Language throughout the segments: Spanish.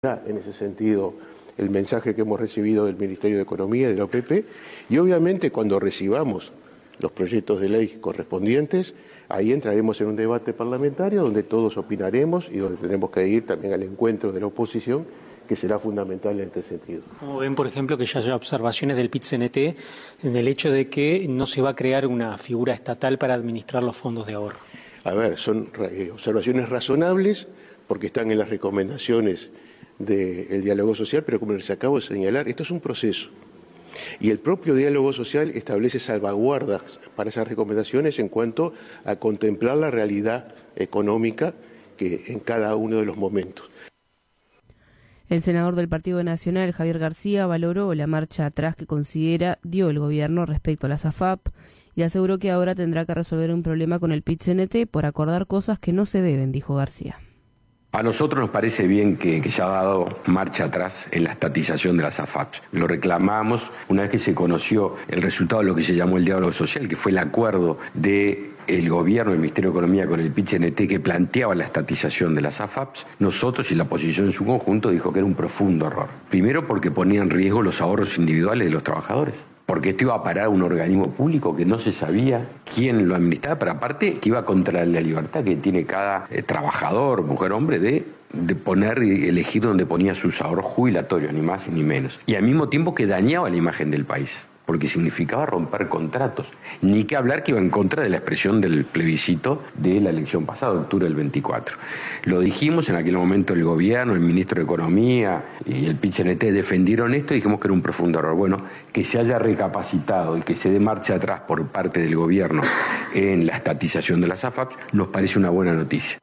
En ese sentido, el mensaje que hemos recibido del Ministerio de Economía y de la OPP, y obviamente cuando recibamos los proyectos de ley correspondientes, ahí entraremos en un debate parlamentario donde todos opinaremos y donde tenemos que ir también al encuentro de la oposición, que será fundamental en este sentido. Como ven, por ejemplo, que ya haya observaciones del PIT-CNT en el hecho de que no se va a crear una figura estatal para administrar los fondos de ahorro? A ver, son observaciones razonables porque están en las recomendaciones del diálogo social, pero como les acabo de señalar, esto es un proceso. Y el propio diálogo social establece salvaguardas para esas recomendaciones en cuanto a contemplar la realidad económica que en cada uno de los momentos. El senador del Partido Nacional, Javier García, valoró la marcha atrás que considera dio el gobierno respecto a las AFAP y aseguró que ahora tendrá que resolver un problema con el PIT-CNT por acordar cosas que no se deben, dijo García. A nosotros nos parece bien que se ha dado marcha atrás en la estatización de las AFAP. Lo reclamamos una vez que se conoció el resultado de lo que se llamó el diálogo social, que fue el acuerdo del gobierno, del Ministerio de Economía con el PIT-CNT que planteaba la estatización de las AFAP. Nosotros y la oposición en su conjunto dijo que era un profundo error. Primero porque ponía en riesgo los ahorros individuales de los trabajadores. Porque esto iba a parar un organismo público que no se sabía quién lo administraba, pero aparte que iba contra la libertad que tiene cada trabajador, mujer, hombre, de poner y elegir donde ponía sus ahorros jubilatorios, ni más ni menos. Y al mismo tiempo que dañaba la imagen del país, porque significaba romper contratos. Ni que hablar que iba en contra de la expresión del plebiscito de la elección pasada, octubre del 24. Lo dijimos en aquel momento el gobierno, el ministro de Economía y el PIT-CNT defendieron esto y dijimos que era un profundo error. Bueno, que se haya recapacitado y que se dé marcha atrás por parte del gobierno en la estatización de las AFAP nos parece una buena noticia.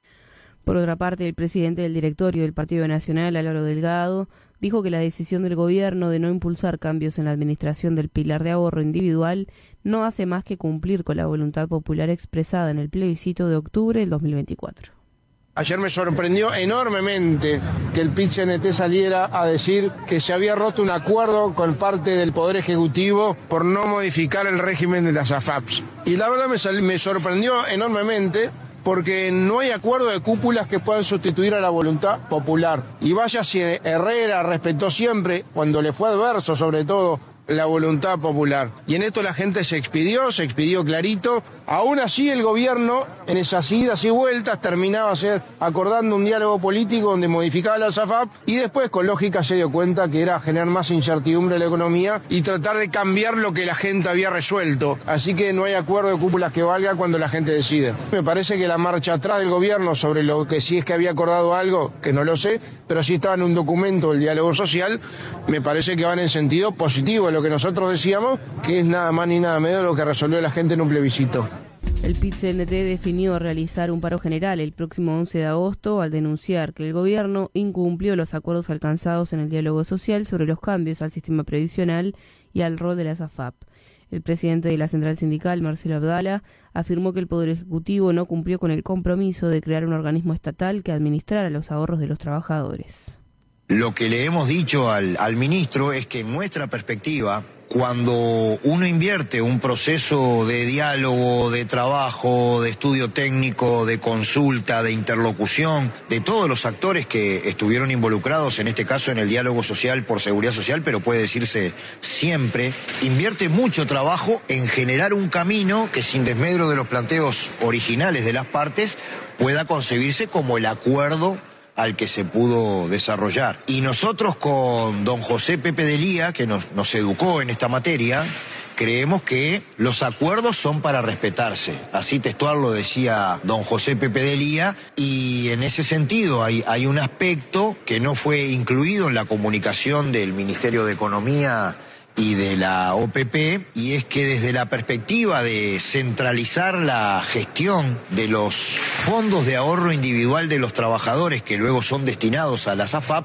Por otra parte, el presidente del directorio del Partido Nacional, Álvaro Delgado, dijo que la decisión del gobierno de no impulsar cambios en la administración del pilar de ahorro individual no hace más que cumplir con la voluntad popular expresada en el plebiscito de octubre del 2024. Ayer me sorprendió enormemente que el PIT-CNT saliera a decir que se había roto un acuerdo con parte del Poder Ejecutivo por no modificar el régimen de las AFAPs. Y la verdad me sorprendió enormemente porque no hay acuerdo de cúpulas que puedan sustituir a la voluntad popular. Y vaya si Herrera respetó siempre, cuando le fue adverso sobre todo, la voluntad popular. Y en esto la gente se expidió clarito. Aún así el gobierno, en esas idas y vueltas, terminaba acordando un diálogo político donde modificaba la AFAP y después con lógica se dio cuenta que era generar más incertidumbre en la economía y tratar de cambiar lo que la gente había resuelto. Así que no hay acuerdo de cúpulas que valga cuando la gente decide. Me parece que la marcha atrás del gobierno sobre lo que sí es que había acordado algo, que no lo sé, pero sí estaba en un documento del diálogo social, me parece que van en sentido positivo, lo que nosotros decíamos, que es nada más ni nada menos lo que resolvió la gente en un plebiscito. El PIT-CNT definió realizar un paro general el próximo 11 de agosto al denunciar que el gobierno incumplió los acuerdos alcanzados en el diálogo social sobre los cambios al sistema previsional y al rol de las AFAP. El presidente de la central sindical, Marcelo Abdala, afirmó que el Poder Ejecutivo no cumplió con el compromiso de crear un organismo estatal que administrara los ahorros de los trabajadores. Lo que le hemos dicho al ministro es que en nuestra perspectiva, cuando uno invierte un proceso de diálogo, de trabajo, de estudio técnico, de consulta, de interlocución, de todos los actores que estuvieron involucrados, en este caso en el diálogo social por seguridad social, pero puede decirse siempre, invierte mucho trabajo en generar un camino que sin desmedro de los planteos originales de las partes pueda concebirse como el acuerdo al que se pudo desarrollar. Y nosotros con don José Pepe Delía, que nos educó en esta materia, creemos que los acuerdos son para respetarse. Así textual lo decía don José Pepe Delía, y en ese sentido hay un aspecto que no fue incluido en la comunicación del Ministerio de Economía y de la OPP, y es que desde la perspectiva de centralizar la gestión de los fondos de ahorro individual de los trabajadores que luego son destinados a las AFAP,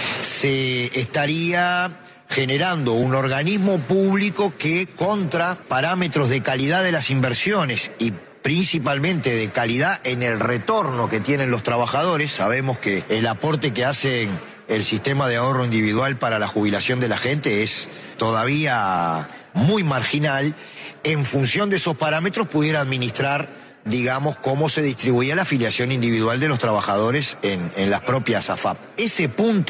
se estaría generando un organismo público que contra parámetros de calidad de las inversiones y principalmente de calidad en el retorno que tienen los trabajadores, sabemos que el aporte que hacen el sistema de ahorro individual para la jubilación de la gente es todavía muy marginal, en función de esos parámetros pudiera administrar digamos, cómo se distribuía la afiliación individual de los trabajadores en las propias AFAP. Ese punto